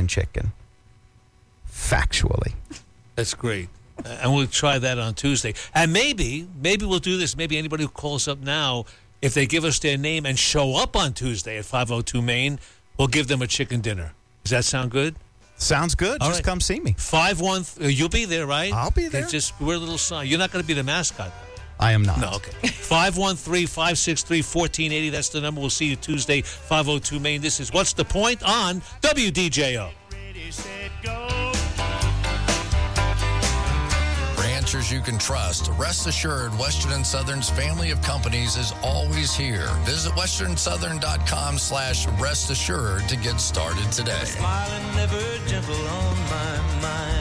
and chicken. Factually. That's great. And we'll try that on Tuesday. And maybe we'll do this. Maybe anybody who calls up now, if they give us their name and show up on Tuesday at 502 Main, we'll give them a chicken dinner. Does that sound good? Sounds good. All Just right. come see me. 513. You'll be there, right? I'll be there. Just wear a little sign. You're not going to be the mascot. I am not. No, okay. 513-563-1480. That's the number. We'll see you Tuesday, 502 Main. This is What's the Point on WDJO. Ranchers you can trust. Rest assured, Western and Southern's family of companies is always here. Visit westernsouthern.com/rest assured to get started today. Smiling, never gentle on my mind.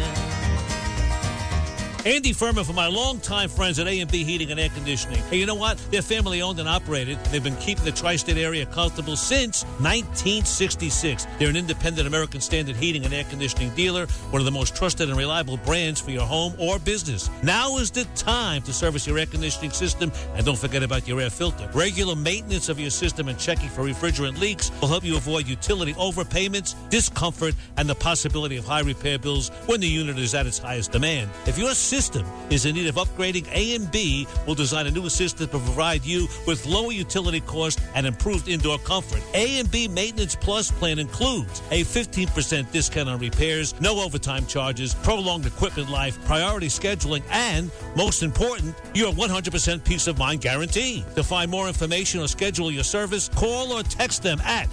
Andy Furman for my longtime friends at A&B Heating and Air Conditioning. Hey, you know what? They're family owned and operated. They've been keeping the tri-state area comfortable since 1966. They're an independent American Standard heating and air conditioning dealer, one of the most trusted and reliable brands for your home or business. Now is the time to service your air conditioning system, and don't forget about your air filter. Regular maintenance of your system and checking for refrigerant leaks will help you avoid utility overpayments, discomfort, and the possibility of high repair bills when the unit is at its highest demand. If your system is in need of upgrading, A&B will design a new system to provide you with lower utility costs and improved indoor comfort. A&B Maintenance Plus plan includes a 15% discount on repairs, no overtime charges, prolonged equipment life, priority scheduling, and, most important, your 100% peace of mind guarantee. To find more information or schedule your service, call or text them at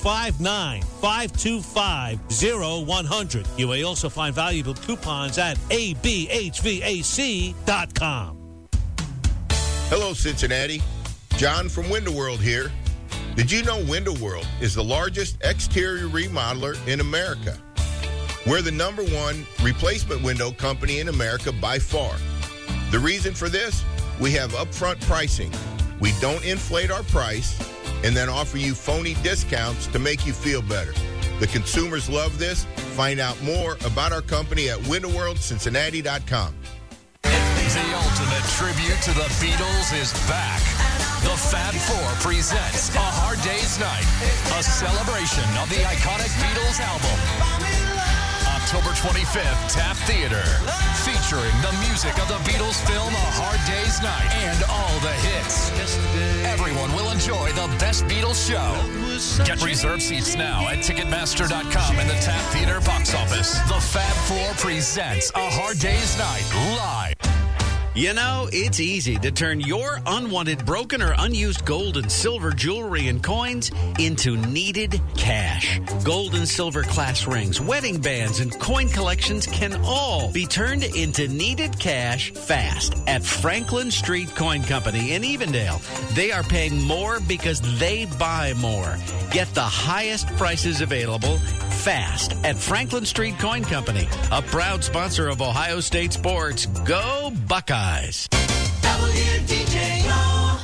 859-525-0100. You may also find valuable coupons at abhvac.com. Hello, Cincinnati. John from Window World here. Did you know Window World is the largest exterior remodeler in America? We're the #1 replacement window company in America by far. The reason for this? We have upfront pricing. We don't inflate our price and then offer you phony discounts to make you feel better. The consumers love this. Find out more about our company at windowworldcincinnati.com. The ultimate tribute to the Beatles is back. The Fab Four presents A Hard Day's Night, a celebration of the iconic Beatles album. October 25th, Tap Theater, featuring the music of the Beatles film A Hard Day's Night and all the hits. Everyone will enjoy the best Beatles show. Get reserved seats now at Ticketmaster.com and the Tap Theater box office. The Fab Four presents A Hard Day's Night live. You know, it's easy to turn your unwanted, broken, or unused gold and silver jewelry and coins into needed cash. Gold and silver class rings, wedding bands, and coin collections can all be turned into needed cash fast at Franklin Street Coin Company in Evendale. They are paying more because they buy more. Get the highest prices available fast at Franklin Street Coin Company, a proud sponsor of Ohio State sports. Go Buckeyes! WDJO.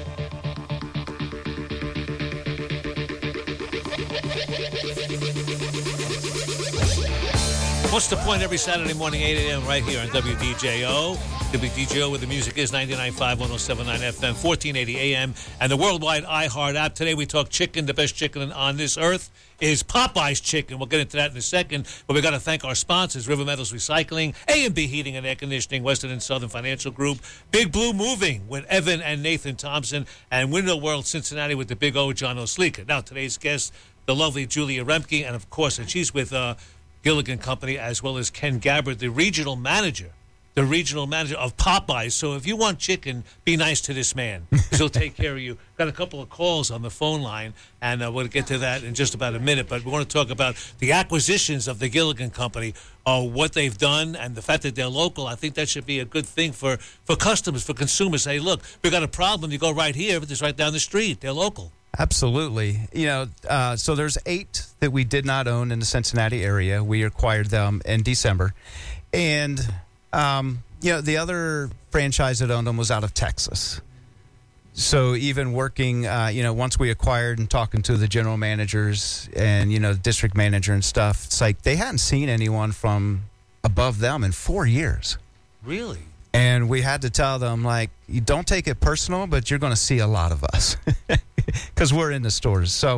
What's the Point every Saturday morning, 8 a.m. right here on WDJO. WDJO, where the music is 99.5, 107.9 FM, 1480 AM, and the worldwide iHeart app. Today we talk chicken. The best chicken on this earth is Popeye's chicken. We'll get into that in a second, but we've got to thank our sponsors, River Metals Recycling, A&B Heating and Air Conditioning, Western and Southern Financial Group, Big Blue Moving with Evan and Nathan Thompson, and Window World Cincinnati with the big O, John Osleeka. Now, today's guest, the lovely Julia Remke, and of course, and she's with Gilligan Company, as well as Ken Gabbard, the regional manager of Popeyes. So if you want chicken, be nice to this man, because he'll take care of you. Got a couple of calls on the phone line, and we'll get to that in just about a minute. But we want to talk about the acquisitions of the Gilligan Company, what they've done, and the fact that they're local. I think that should be a good thing for customers, for consumers. Hey, look, we got a problem. You go right here, but it's right down the street. They're local. Absolutely. You know, so there's 8 that we did not own in the Cincinnati area. We acquired them in December. And, you know, the other franchise that owned them was out of Texas. So even working, you know, once we acquired and talking to the general managers and, you know, the district manager and stuff, it's like they hadn't seen anyone from above them in 4 years. Really? And we had to tell them, like, you don't take it personal, but you're going to see a lot of us because we're in the stores. So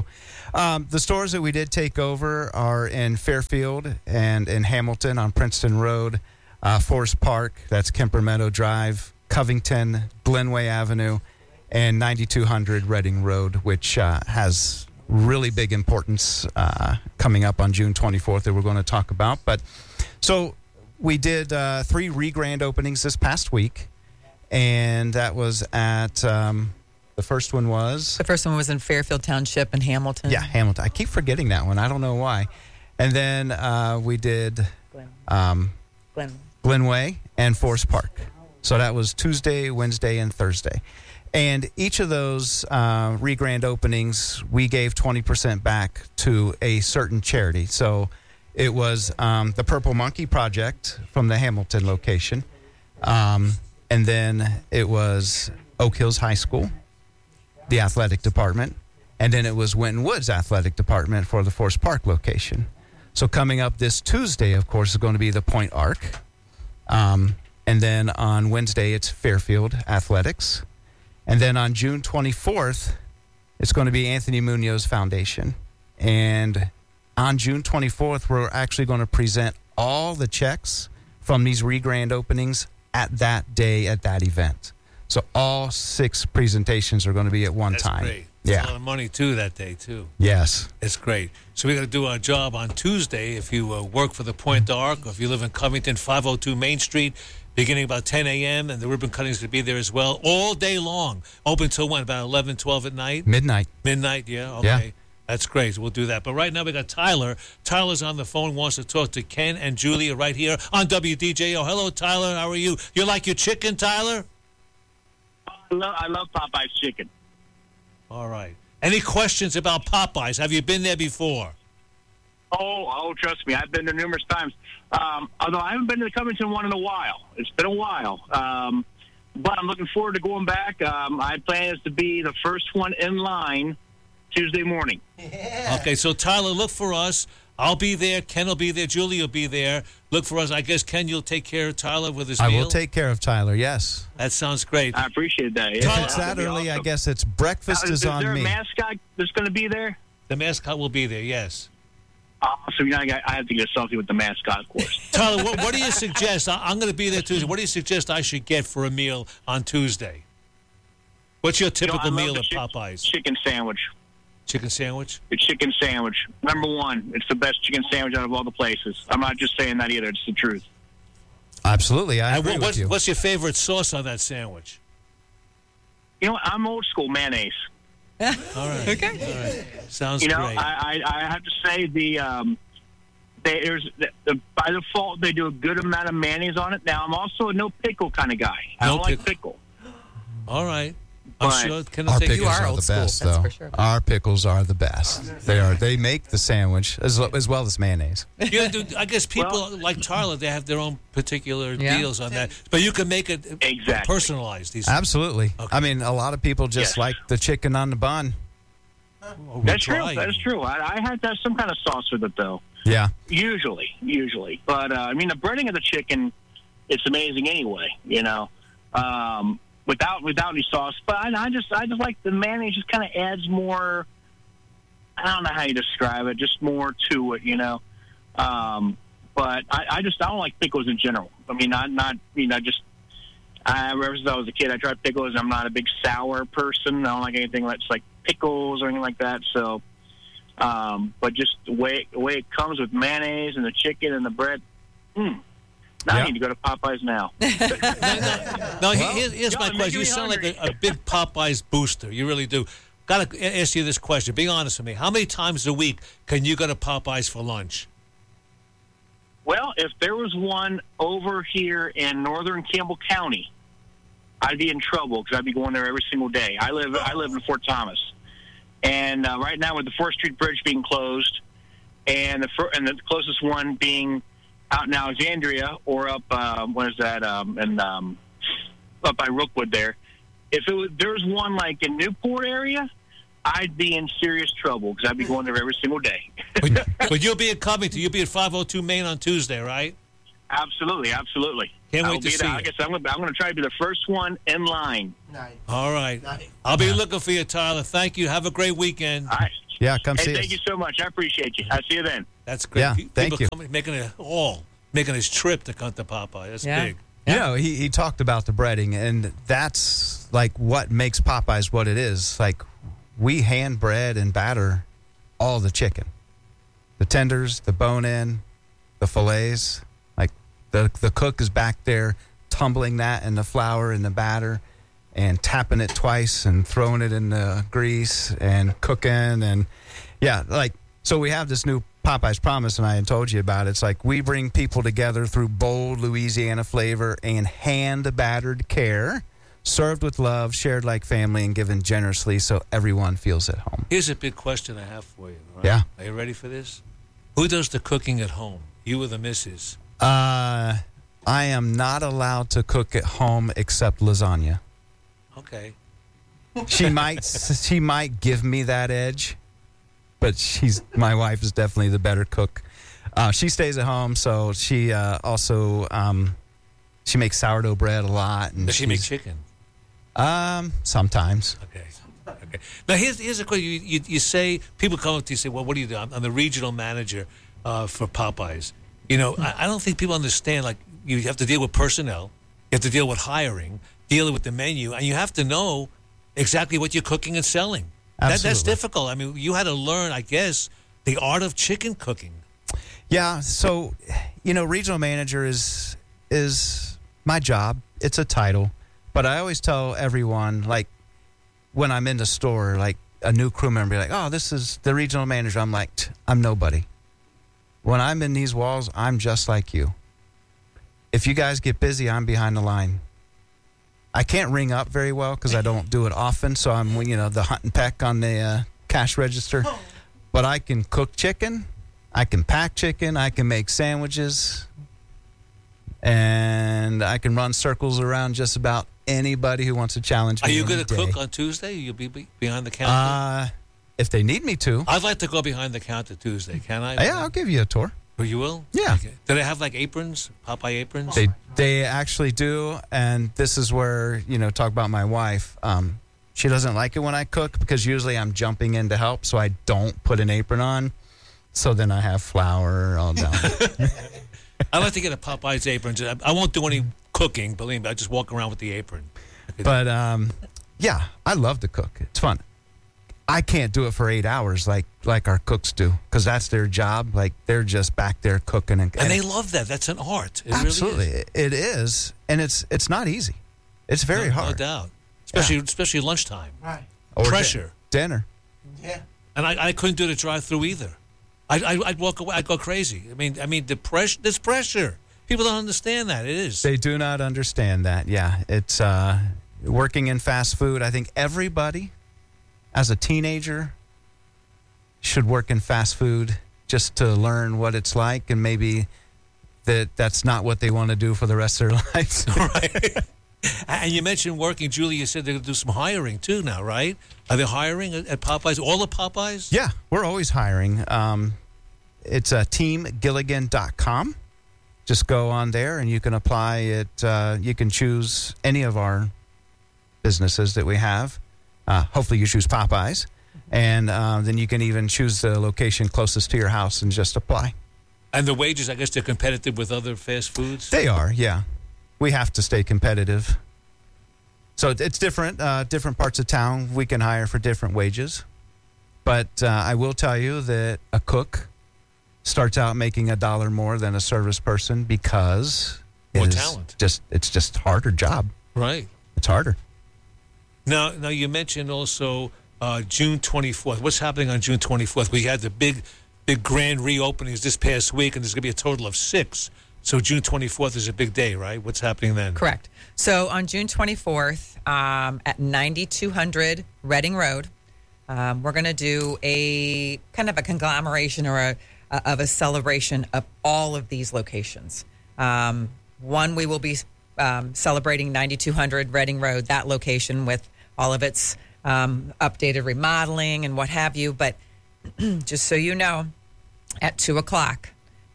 The stores that we did take over are in Fairfield and in Hamilton on Princeton Road, Forest Park, that's Kemper Meadow Drive, Covington, Glenway Avenue, and 9200 Reading Road, which has really big importance coming up on June 24th that we're going to talk about. But so we did 3 re-grand openings this past week, and that was at the first one was in Fairfield Township in Hamilton. Yeah, Hamilton. I keep forgetting that one. I don't know why. And then we did Glenway and Forest Park. So that was Tuesday, Wednesday, and Thursday. And each of those re-grand openings, we gave 20% back to a certain charity. So it was the Purple Monkey Project from the Hamilton location. And then it was Oak Hills High School, the athletic department. And then it was Winton Woods Athletic Department for the Forest Park location. So coming up this Tuesday, of course, is going to be the Point Arc. And then on Wednesday, it's Fairfield Athletics. And then on June 24th, it's going to be Anthony Munoz Foundation. And on June 24th, we're actually going to present all the checks from these re-grand openings at that day at that event. So all 6 presentations are going to be at one time. Great. Yeah. A lot of money, too, that day, too. Yes. It's great. So we got to do our job on Tuesday. If you work for the Point Arc, or if you live in Covington, 502 Main Street, beginning about 10 a.m., and the ribbon cutting is going to be there as well, all day long. Open till when? About 11, 12 at night? Midnight. Midnight, yeah? Okay. Yeah. That's great. We'll do that. But right now we got Tyler. Tyler's on the phone, wants to talk to Ken and Julia right here on WDJO. Hello, Tyler. How are you? You like your chicken, Tyler? I love Popeye's chicken. All right. Any questions about Popeyes? Have you been there before? Oh, trust me. I've been there numerous times. Although I haven't been to the Covington one in a while. It's been a while. But I'm looking forward to going back. My plan is to be the first one in line Tuesday morning. Yeah. Okay, so Tyler, look for us. I'll be there. Ken will be there. Julie will be there. Look for us. I guess, Ken, you'll take care of Tyler with his meal? I will take care of Tyler, yes. That sounds great. I appreciate that. If it's that early, awesome. I guess it's breakfast is on me. Is there a mascot that's going to be there? The mascot will be there, yes. So I have to get a selfie with the mascot, of course. Tyler, what do you suggest? I'm going to be there Tuesday. What do you suggest I should get for a meal on Tuesday? What's your typical meal at Popeyes? Chicken sandwich. Chicken sandwich? The chicken sandwich. Number one. It's the best chicken sandwich out of all the places. I'm not just saying that either. It's the truth. Absolutely. I agree with you. What's your favorite sauce on that sandwich? You know, I'm old school, mayonnaise. All right. Okay. All right. Sounds great. I have to say by default they do a good amount of mayonnaise on it. Now I'm also a no pickle kind of guy. I don't like pickle. All right. I'm sure our pickles are the best, though. For sure. Our pickles are the best. They are. They make the sandwich as well as mayonnaise. I guess people like Tyler, they have their own particular deals on that. But you can make it personalized. Absolutely. Okay. I mean, a lot of people just like the chicken on the bun. That's true. That's true. I had to have some kind of sauce with it, though. Yeah. Usually. But, I mean, the breading of the chicken, it's amazing anyway, you know. Without any sauce, but I just like the mayonnaise. Just kind of adds more. I don't know how you describe it. Just more to it, you know. But I don't like pickles in general. I mean, ever since I was a kid, I tried pickles. I'm not a big sour person. I don't like anything that's like pickles or anything like that. So, but just the way it comes with mayonnaise and the chicken and the bread. I need to go to Popeyes now. No, here's my question. You sound like a big Popeyes booster. You really do. Got to ask you this question. Be honest with me. How many times a week can you go to Popeyes for lunch? Well, if there was one over here in northern Campbell County, I'd be in trouble because I'd be going there every single day. I live in Fort Thomas. And right now with the 4th Street Bridge being closed and the closest one being out in Alexandria or up, up by Rookwood there. If there was one like in Newport area, I'd be in serious trouble because I'd be going there every single day. But you'll be at Covington. You'll be at 502 Main on Tuesday, right? Absolutely. Can't wait to see you. I guess I'm going to try to be the first one in line. Nice. All right. Nice. I'll be looking for you, Tyler. Thank you. Have a great weekend. All right. Yeah, come Hey, see thank us. you so much. I appreciate you. I'll see you then. That's great. Yeah, thank People you. Coming, making his trip to come to Popeye. That's Yeah. big. You know, he talked about the breading, and that's like what makes Popeyes what it is. Like, we hand bread and batter all the chicken, the tenders, the bone-in, the fillets. Like, the cook is back there tumbling that in the flour and the batter and tapping it twice and throwing it in the grease and cooking. And, yeah, like, so we have this new Popeye's Promise, and I had told you about it. It's like we bring people together through bold Louisiana flavor and hand-battered care, served with love, shared like family, and given generously so everyone feels at home. Here's a big question I have for you. Right? Yeah. Are you ready for this? Who does the cooking at home? You or the missus? I am not allowed to cook at home except lasagna. Okay. She might give me that edge, but my wife is definitely the better cook. She stays at home, so she also she makes sourdough bread a lot. And Does she make chicken? Sometimes. Okay. Now here's a question. You say people come up to you and say, "Well, what do you do?" I'm the regional manager for Popeyes. You know, I don't think people understand. Like, you have to deal with personnel, you have to deal with hiring, dealing with the menu, and you have to know exactly what you're cooking and selling. That's Absolutely. difficult. I mean, you had to learn, I guess, the art of chicken cooking. Yeah, so, you know, regional manager is my job. It's a title. But I always tell everyone, like, when I'm in the store, like, a new crew member, be like, oh, this is the regional manager. I'm like, I'm nobody. When I'm in these walls, I'm just like you. If you guys get busy, I'm behind the line. I can't ring up very well because I don't do it often, so I'm, you know, the hunt and peck on the cash register. But I can cook chicken, I can pack chicken, I can make sandwiches, and I can run circles around just about anybody who wants to challenge me. Are you going to any day. cook on Tuesday? You'll be behind the counter? If they need me to. I'd like to go behind the counter Tuesday. Can I? Yeah, I'll give you a tour. Oh, you will? Yeah. Okay. Do they have, like, aprons? Popeye aprons? They actually do, and this is where, you know, talk about my wife. She doesn't like it when I cook because usually I'm jumping in to help, so I don't put an apron on. So then I have flour all down. I'd like to get a Popeye's apron. I won't do any cooking, believe me. I just walk around with the apron. But, yeah, I love to cook. It's fun. I can't do it for 8 hours like our cooks do because that's their job. Like, they're just back there cooking. And they love that. That's an art. It absolutely. Really is. It is. And it's not easy. It's very hard. No doubt. Especially lunchtime. Right. Or Pressure. Dinner. Yeah. And I couldn't do the drive-through either. I'd walk away. I'd go crazy. I mean, the pressure. There's pressure. People don't understand that. It is. They do not understand that. Yeah, it's working in fast food. I think everybody, as a teenager, should work in fast food just to learn what it's like, and maybe that's not what they want to do for the rest of their lives. Right. And you mentioned working, Julie. You said they're going to do some hiring too now, right? Are they hiring at Popeyes? All the Popeyes? Yeah, we're always hiring. It's teamgilligan.com. Just go on there and you can apply it. You can choose any of our businesses that we have. Hopefully you choose Popeyes. And then you can even choose the location closest to your house and just apply. And the wages, I guess they're competitive with other fast foods? They are, yeah. We have to stay competitive. So it's different. Different parts of town, we can hire for different wages. But I will tell you that a cook starts out making $1 more than a service person because More it is talent. It's just a harder job. Right. It's harder. Now you mentioned also June 24th. What's happening on June 24th? We had the big grand reopenings this past week, and there's going to be a total of 6. So June 24th is a big day, right? What's happening then? Correct. So on June 24th at 9200 Reading Road, we're going to do a kind of a conglomeration or a celebration of all of these locations. One, we will be celebrating 9200 Reading Road, that location with all of its updated remodeling and what have you. But just so you know, at 2 o'clock,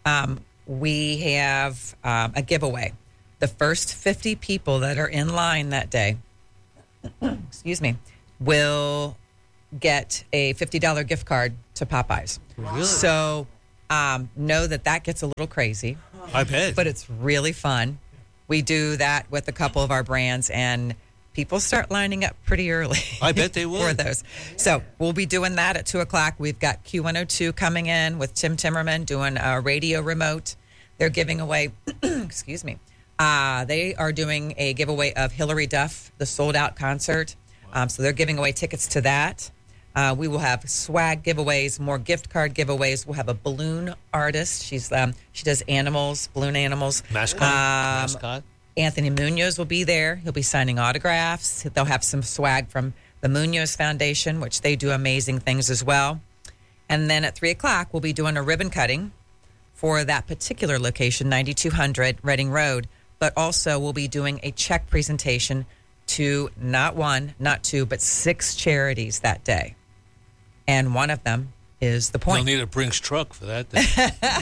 we have a giveaway. The first 50 people that are in line that day, excuse me, will get a $50 gift card to Popeyes. Really? So know that gets a little crazy. I bet. But it's really fun. We do that with a couple of our brands, and people start lining up pretty early. I bet they will. For those. So we'll be doing that at 2 o'clock. We've got Q102 coming in with Tim Timmerman doing a radio remote. They're giving away, excuse me, they are doing a giveaway of Hillary Duff, the sold-out concert. So they're giving away tickets to that. We will have swag giveaways, more gift card giveaways. We'll have a balloon artist. She does animals, balloon animals. Mascot. Anthony Munoz will be there. He'll be signing autographs. They'll have some swag from the Munoz Foundation, which they do amazing things as well. And then at 3 o'clock, we'll be doing a ribbon cutting for that particular location, 9200 Reading Road. But also we'll be doing a check presentation to not one, not two, but 6 charities that day. And one of them is The Point. You'll need a Brinks truck for that day.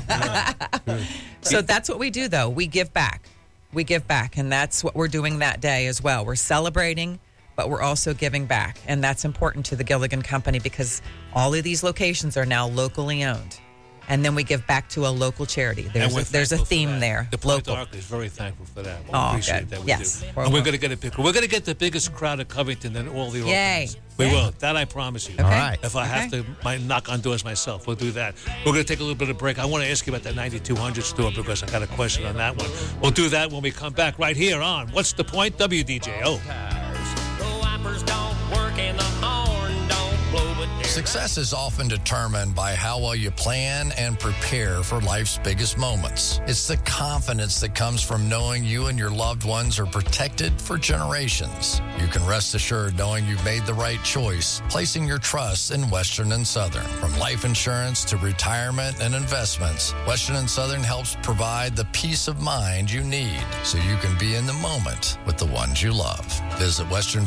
So that's what we do, though. We give back. We give back, and that's what we're doing that day as well. We're celebrating, but we're also giving back, and that's important to the Gilligan Company because all of these locations are now locally owned. And then we give back to a local charity. There's a theme there. The Point local. Arc is very thankful for that. We Oh, appreciate good. that. We Yes. do. And we're going to get a big. We're going to get the biggest crowd at Covington than all the Yay. openings. We Yay. will. That I promise you. Okay. All right. If I have to knock on doors myself, we'll do that. We're going to take a little bit of break. I want to ask you about that 9200 store because I got a question on that one. We'll do that when we come back right here on What's the Point? WDJO. The wipers don't work and the horn don't blow, but Success is often determined by how well you plan and prepare for life's biggest moments. It's the confidence that comes from knowing you and your loved ones are protected for generations. You can rest assured knowing you've made the right choice, placing your trust in Western and Southern. From life insurance to retirement and investments, Western and Southern helps provide the peace of mind you need so you can be in the moment with the ones you love. Visit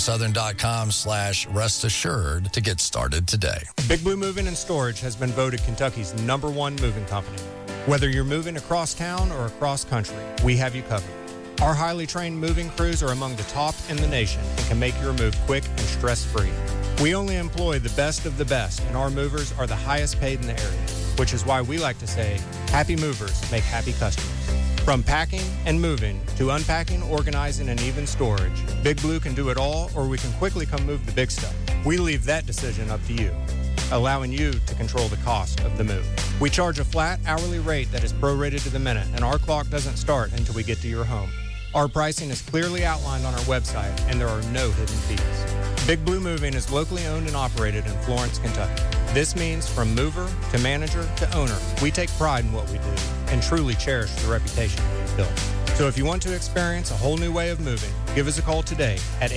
westernsouthern.com/rest assured to get started today. Big Blue Moving and Storage has been voted Kentucky's #1 moving company. Whether you're moving across town or across country, we have you covered. Our highly trained moving crews are among the top in the nation and can make your move quick and stress-free. We only employ the best of the best, and our movers are the highest paid in the area, which is why we like to say, happy movers make happy customers. From packing and moving to unpacking, organizing, and even storage, Big Blue can do it all, or we can quickly come move the big stuff. We leave that decision up to you, allowing you to control the cost of the move. We charge a flat hourly rate that is prorated to the minute, and our clock doesn't start until we get to your home. Our pricing is clearly outlined on our website, and there are no hidden fees. Big Blue Moving is locally owned and operated in Florence, Kentucky. This means from mover to manager to owner, we take pride in what we do and truly cherish the reputation we've built. So if you want to experience a whole new way of moving, give us a call today at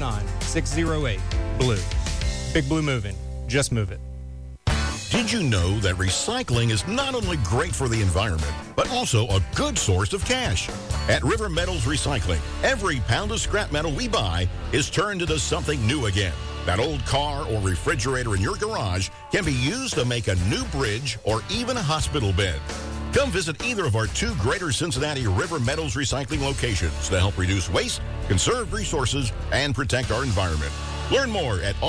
859-608-BLUE. Big Blue Moving. Just move it. Did you know that recycling is not only great for the environment, but also a good source of cash? At River Metals Recycling, every pound of scrap metal we buy is turned into something new again. That old car or refrigerator in your garage can be used to make a new bridge or even a hospital bed. Come visit either of our 2 Greater Cincinnati River Metals Recycling locations to help reduce waste, conserve resources, and protect our environment. Learn more at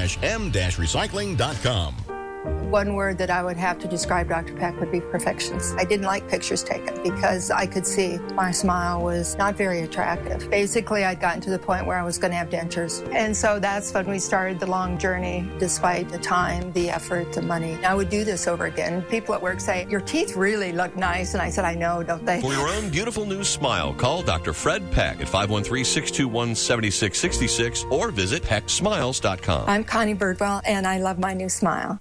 r-m-recycling.com. One word that I would have to describe Dr. Peck would be perfections. I didn't like pictures taken because I could see my smile was not very attractive. Basically, I'd gotten to the point where I was going to have dentures. And so that's when we started the long journey, despite the time, the effort, the money. I would do this over again. People at work say, your teeth really look nice. And I said, I know, don't they? For your own beautiful new smile, call Dr. Fred Peck at 513-621-7666 or visit pecksmiles.com. I'm Connie Birdwell, and I love my new smile.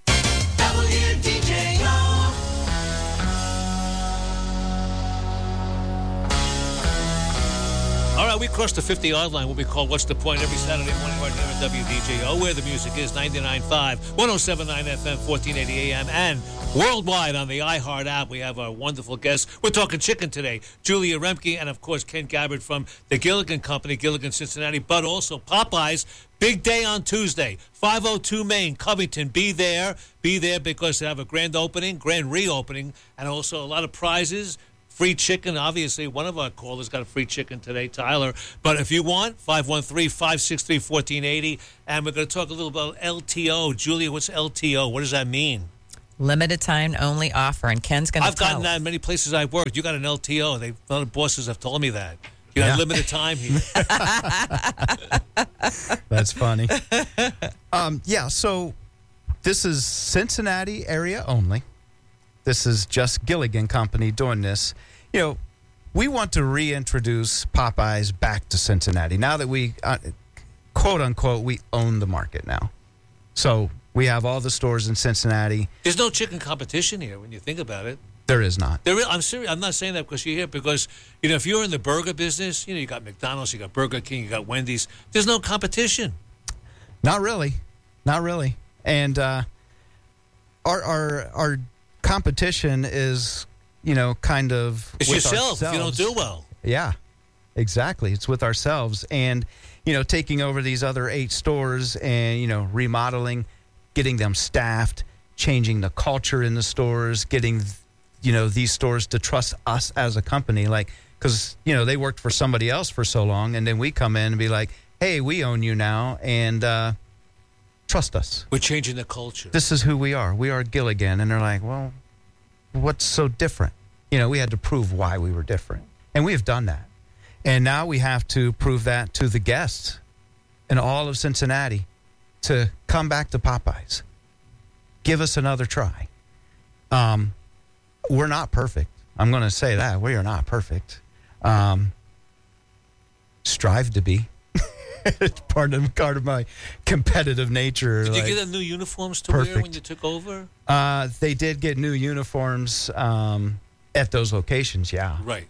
All right, we crossed the 50-yard line, what we call What's the Point, every Saturday morning right here at WDJO, where the music is 99.5, 107.9 FM, 1480 AM, and worldwide on the iHeart app. We have our wonderful guests. We're talking chicken today. Julia Remke and, of course, Ken Gabbard from the Gilligan Company, Gilligan, Cincinnati, but also Popeyes. Big day on Tuesday, 502 Main, Covington. Be there because they have a grand opening, grand reopening, and also a lot of prizes. free chicken. Obviously, one of our callers got a free chicken today, Tyler. But if you want, 513-563-1480. And we're going to talk a little about LTO. Julia, what's LTO? What does that mean? Limited time only offer. And Ken's going to I've gotten that in many places I've worked. You got an LTO. Other bosses have told me that. You got limited time here. That's funny. So this is Cincinnati area only. This is just Gilligan Company doing this. You know, we want to reintroduce Popeyes back to Cincinnati now that we, quote unquote, we own the market now. So we have all the stores in Cincinnati. There's no chicken competition here when you think about it. There is not. I'm serious. I'm not saying that because you're here. Because, you know, if you're in the burger business, you know, you got McDonald's, you got Burger King, you got Wendy's. There's no competition. Not really. And our competition is, you know, kind of it's with yourself ourselves. if you don't do well. Yeah, exactly. It's with ourselves. And, you know, taking over these other 8 stores and, you know, remodeling, getting them staffed, changing the culture in the stores, getting, you know, these stores to trust us as a company. Like, because, you know, they worked for somebody else for so long. And then we come in and be like, hey, we own you now. And trust us. We're changing the culture. This is who we are. We are Gilligan. And they're like, well, what's so different? You know, we had to prove why we were different. And we have done that. And now we have to prove that to the guests in all of Cincinnati to come back to Popeyes. Give us another try. We're not perfect. I'm going to say that. We are not perfect. Strive to be. It's part of my competitive nature. Did you get them new uniforms to wear when you took over? They did get new uniforms at those locations, yeah. Right.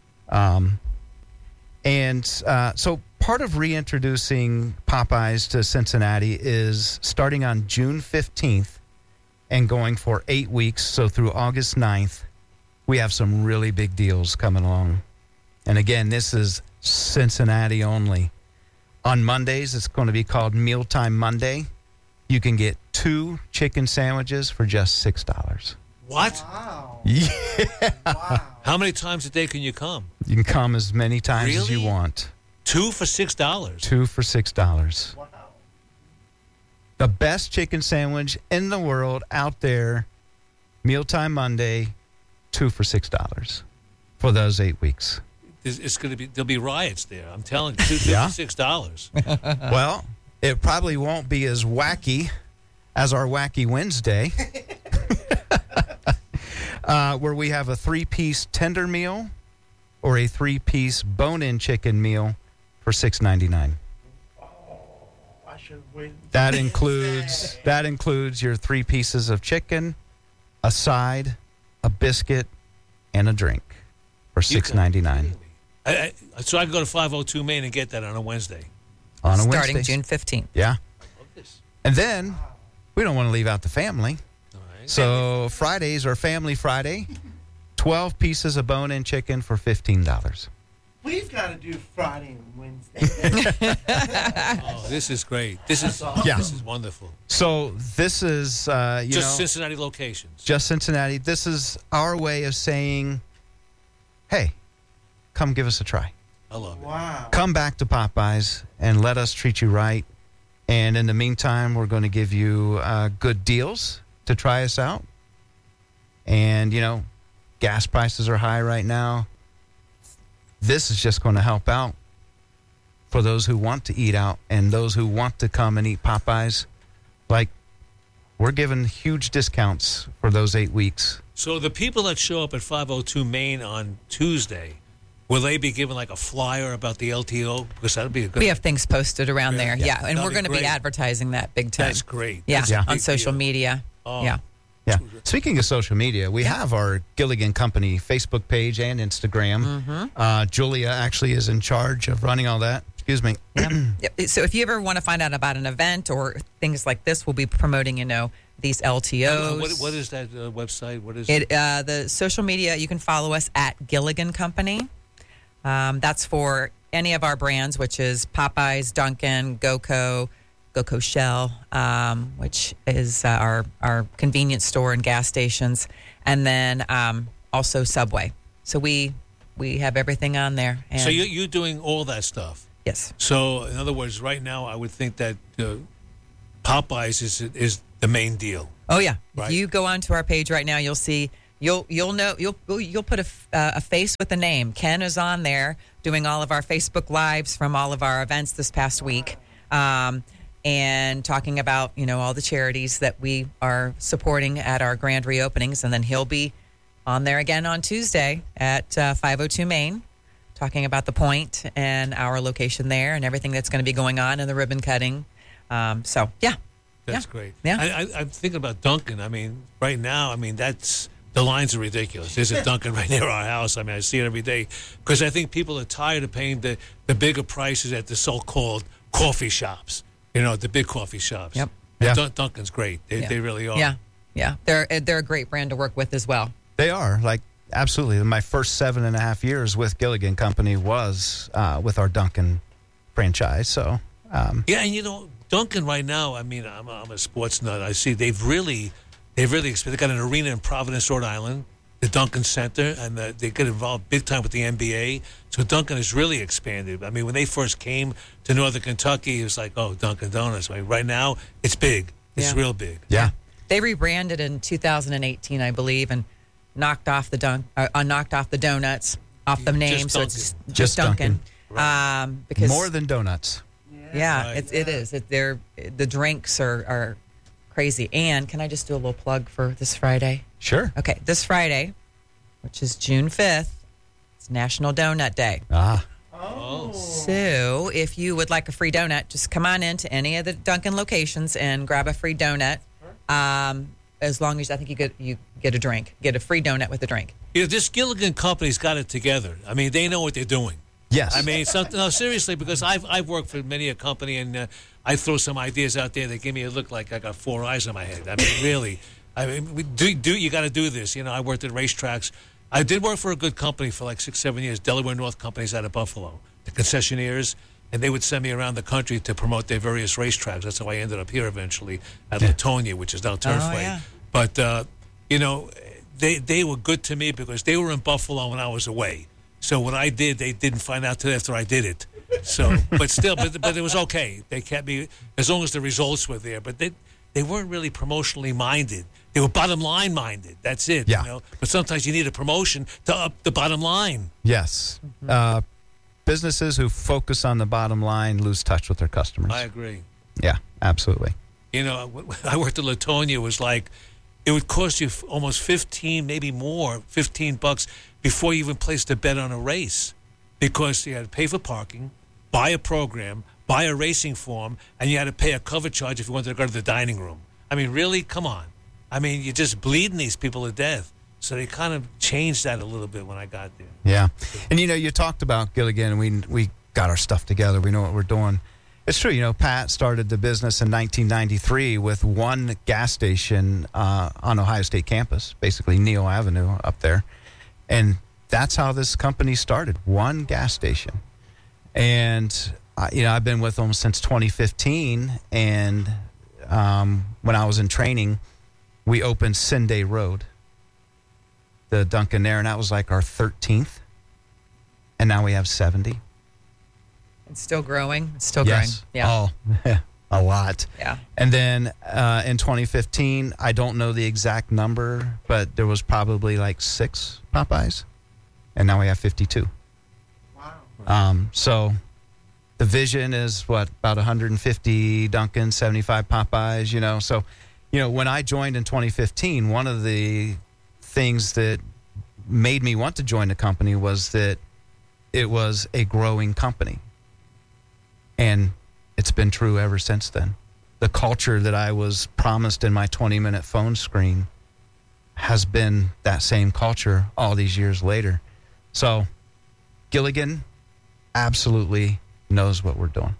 So part of reintroducing Popeyes to Cincinnati is starting on June 15th and going for 8 weeks, so through August 9th, we have some really big deals coming along. And again, this is Cincinnati only. On Mondays, it's going to be called Mealtime Monday. You can get 2 chicken sandwiches for just $6. What? Wow. Yeah. Wow. How many times a day can you come? You can come as many times as you want. 2 for $6? 2 for $6. Wow. The best chicken sandwich in the world out there, Mealtime Monday, 2 for $6 for those 8 weeks. It's going to be, there'll be riots there. I'm telling you, 2 Yeah. for $6. Well, it probably won't be as wacky as our Wacky Wednesday, where we have a 3-piece tender meal or a 3-piece bone-in chicken meal for $6.99. I should wait. That includes your 3 pieces of chicken, a side, a biscuit, and a drink for $6.99. So I can go to 502 Main and get that on a Wednesday. On a Starting Wednesday. June 15th. Yeah. Love this. And then we don't want to leave out the family. All right. So Fridays are Family Friday. 12 pieces of bone-in chicken for $15. We've got to do Friday and Wednesday. Oh, this is great. This is Yeah. This is wonderful. So this is, Just Cincinnati locations. just Cincinnati. This is our way of saying, hey, come give us a try. I love it. Wow. Come back to Popeyes and let us treat you right. And in the meantime, we're going to give you good deals to try us out. And, you know, gas prices are high right now. This is just going to help out for those who want to eat out and those who want to come and eat Popeyes. Like, we're giving huge discounts for those 8 weeks. So the people that show up at 502 Main on Tuesday, will they be given like a flyer about the LTO? Because that would be a good. We have things posted around there. Yeah. And That'd we're be going to be great. advertising that big time. That's great. Yeah. That's a On big social deal. media. Oh. Yeah. Yeah. Speaking of social media, we have our Gilligan Company Facebook page and Instagram. Julia actually is in charge of running all that. Excuse me. Yep. So if you ever want to find out about an event or things like this, we'll be promoting, these LTOs. What is that website? What is it? The social media, you can follow us at Gilligan Company. That's for any of our brands, which is Popeyes, Dunkin', GoCo Shell, which is our convenience store and gas stations, and then also Subway. So we we have everything on there. And So you're doing all that stuff. Yes. So in other words, right now I would think that Popeyes is the main deal. Oh yeah. Right. If you go onto our page right now, you'll see. You'll know. You'll put a face with a name. Ken is on there doing all of our Facebook lives from all of our events this past week, and talking about all the charities that we are supporting at our grand reopenings. And then he'll be on there again on Tuesday at 502 Main, talking about the Point and our location there and everything that's going to be going on in the ribbon cutting. So yeah. That's great. Yeah. I'm thinking about Dunkin'. I mean, right now, the lines are ridiculous. There's a Dunkin' right near our house. I mean, I see it every day because I think people are tired of paying the bigger prices at the so-called coffee shops. The big coffee shops. Yep. Yeah. Dunkin's great. They really are. Yeah. They're a great brand to work with as well. They are, absolutely. My first 7.5 years with Gilligan Company was with our Dunkin' franchise. So yeah, and Dunkin' right now, I'm a sports nut. I see they've really expanded. They got an arena in Providence, Rhode Island, the Dunkin' Center, and they get involved big time with the NBA. So Dunkin' has really expanded. I mean, when they first came to Northern Kentucky, it was like, oh, Dunkin' Donuts. I mean, right now, it's big. It's real big. Yeah. They rebranded in 2018, I believe, and knocked off the donuts off the name, so it's just Dunkin'. Right. Because more than donuts. Yeah, Right. it is. The drinks are crazy. And can I just do a little plug for this Friday? Sure. Okay, this Friday, which is June 5th, it's National Donut Day. Oh. So if you would like a free donut, just come on into any of the Dunkin' locations and grab a free donut. As long as I think you get a drink, get a free donut with a drink. This Gilligan Company's got it together. I mean, they know what they're doing. Yes. I mean, no, seriously, because I've worked for many a company, and I throw some ideas out there that give me a look like I got four eyes on my head. I mean, really. I mean, you got to do this. I worked at racetracks. I did work for a good company for like 6-7 years, Delaware North Companies out of Buffalo, the concessionaires, and they would send me around the country to promote their various racetracks. That's how I ended up here eventually at Latonia, which is now Turfway. Yeah. But, they were good to me because they were in Buffalo when I was away. So what I did, they didn't find out till after I did it. So, but still, but it was okay. They kept me as long as the results were there. But they weren't really promotionally minded. They were bottom line minded. That's it. Yeah. But sometimes you need a promotion to up the bottom line. Yes. Businesses who focus on the bottom line lose touch with their customers. I agree. Yeah, absolutely. When I worked at Latonia, it was like it would cost you almost $15, maybe more, $15 before you even placed a bet on a race, because you had to pay for parking, buy a program, buy a racing form, and you had to pay a cover charge if you wanted to go to the dining room. I mean, really? Come on. I mean, you're just bleeding these people to death. So they kind of changed that a little bit when I got there. Yeah. And, you talked about Gilligan, and we got our stuff together. We know what we're doing. It's true. Pat started the business in 1993 with one gas station on Ohio State campus, basically Neal Avenue up there. And that's how this company started, one gas station. And, I've been with them since 2015. And when I was in training, we opened Sunday Road, the Dunkin' there, and that was like our 13th. And now we have 70. It's still growing. Yes. Yeah. Oh, a lot. Yeah. And then in 2015, I don't know the exact number, but there was probably like 6 Popeyes, and now we have 52. Wow. So the vision is about 150 Dunkin', 75 Popeyes, So, when I joined in 2015, one of the things that made me want to join the company was that it was a growing company. And it's been true ever since then. The culture that I was promised in my 20-minute phone screen has been that same culture all these years later. So Gilligan absolutely knows what we're doing.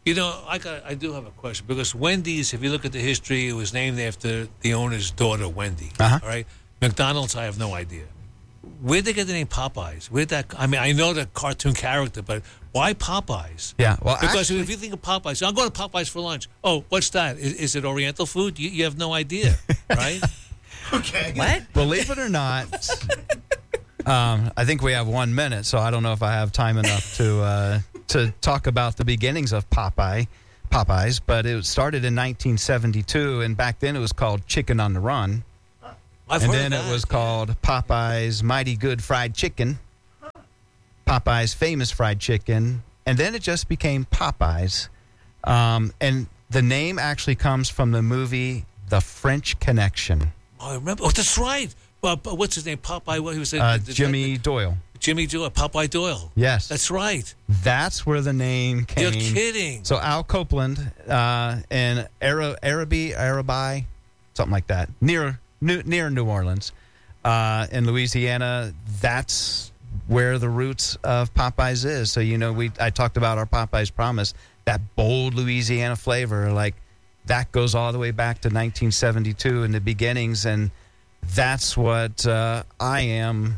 I do have a question, because Wendy's, if you look at the history, it was named after the owner's daughter, Wendy. Uh-huh. All right? McDonald's, I have no idea. Where'd they get the name Popeyes? I know the cartoon character, but why Popeyes? Yeah, well, because if you think of Popeyes, I'm going to Popeyes for lunch. Oh, what's that? Is it Oriental food? You have no idea, right? Okay. What? Believe it or not, I think we have 1 minute, so I don't know if I have time enough to talk about the beginnings of Popeyes. But it started in 1972, and back then it was called Chicken on the Run. I've and heard then of that, it was called Popeyes Mighty Good Fried Chicken, Popeyes Famous Fried Chicken, and then it just became Popeyes. And the name actually comes from the movie The French Connection. Oh, I remember. Oh, that's right. What's his name? Popeye. What he was? Jimmy Doyle. Jimmy Doyle. Popeye Doyle. Yes. That's right. That's where the name came. You're kidding. So Al Copeland and Arabi, something like that, near New Orleans, in Louisiana. That's where the roots of Popeyes is. So I talked about our Popeyes Promise, that bold Louisiana flavor, like that goes all the way back to 1972 in the beginnings, and that's what I am.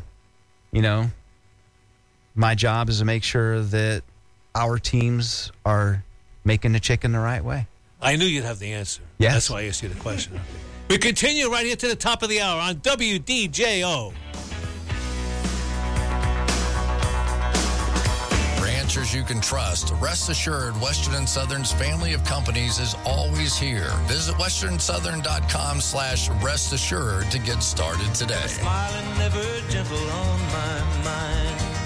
My job is to make sure that our teams are making the chicken the right way. I knew you'd have the answer. Yes. That's why I asked you the question. We continue right here to the top of the hour on WDJO. Ranchers you can trust. Rest assured, Western and Southern's family of companies is always here. Visit westernsouthern.com/rest assured to get started today. Smiling, never gentle on my mind.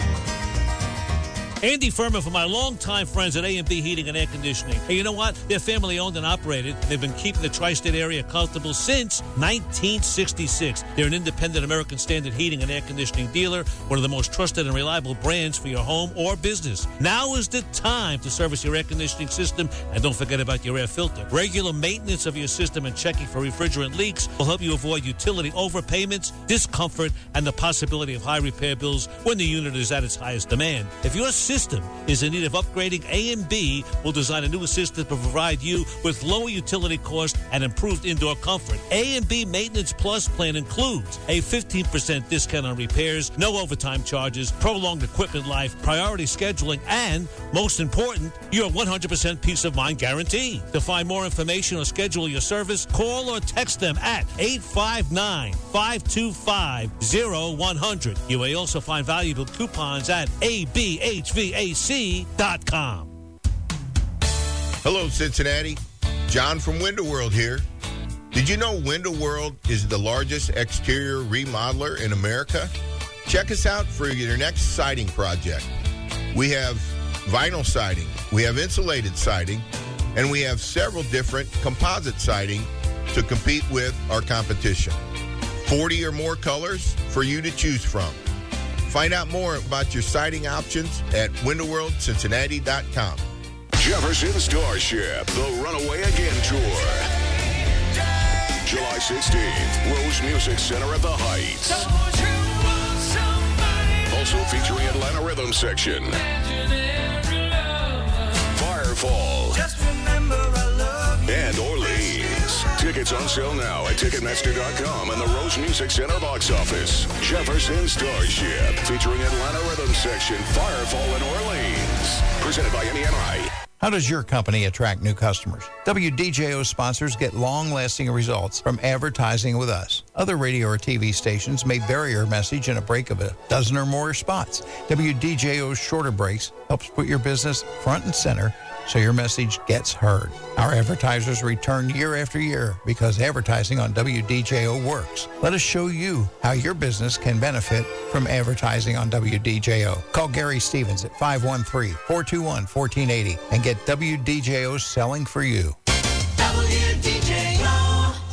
Andy Furman for my longtime friends at A&B Heating and Air Conditioning. Hey, you know what? They're family owned and operated. They've been keeping the tri-state area comfortable since 1966. They're an independent American Standard heating and air conditioning dealer, one of the most trusted and reliable brands for your home or business. Now is the time to service your air conditioning system, and don't forget about your air filter. Regular maintenance of your system and checking for refrigerant leaks will help you avoid utility overpayments, discomfort, and the possibility of high repair bills when the unit is at its highest demand. If your system is in need of upgrading, A&B will design a new system to provide you with lower utility cost and improved indoor comfort. A&B Maintenance Plus plan includes a 15% discount on repairs, no overtime charges, prolonged equipment life, priority scheduling, and, most important, your 100% peace of mind guarantee. To find more information or schedule your service, call or text them at 859-525-0100. You may also find valuable coupons at abhvac.com. Hello, Cincinnati. John from Window World here. Did you know Window World is the largest exterior remodeler in America? Check us out for your next siding project. We have vinyl siding, we have insulated siding, and we have several different composite siding to compete with our competition. 40 or more colors for you to choose from. Find out more about your siding options at windowworldcincinnati.com. Jefferson Starship, the Runaway Again Tour. July 16th, Rose Music Center at the Heights. Also featuring Atlanta Rhythm Section. Firefall. And Orleans. Tickets on sale now at Ticketmaster.com and the Rose Music Center box office. Jefferson Starship, featuring Atlanta Rhythm Section, Firefall, and Orleans. Presented by MEMI. How does your company attract new customers? WDJO sponsors get long-lasting results from advertising with us. Other radio or TV stations may vary your message in a break of a dozen or more spots. WDJO's shorter breaks helps put your business front and center so your message gets heard. Our advertisers return year after year because advertising on WDJO works. Let us show you how your business can benefit from advertising on WDJO. Call Gary Stevens at 513-421-1480 and get WDJO selling for you. WDJO.